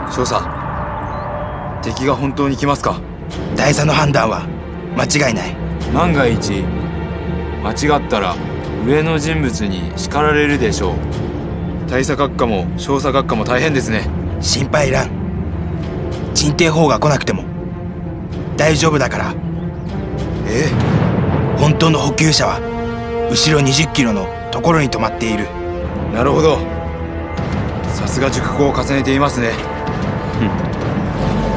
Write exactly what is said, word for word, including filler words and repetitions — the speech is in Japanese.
少佐、敵が本当に来ますか？ 大佐の判断は間違いない。 万が一間違ったら上の人物に叱られるでしょう。 大佐閣下も少佐閣下も大変ですね。 心配いらん。鎮定砲が来なくても大丈夫だから。 ええ本当の補給車は後ろにじゅっキロのところに止まっている。 なるほど。さすが熟考を重ねていますね。